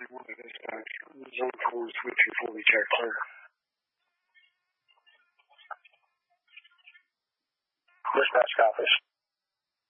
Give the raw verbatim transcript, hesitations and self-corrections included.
thirty-one at this time. Zone four is three two four, check clear. Dispatch copies.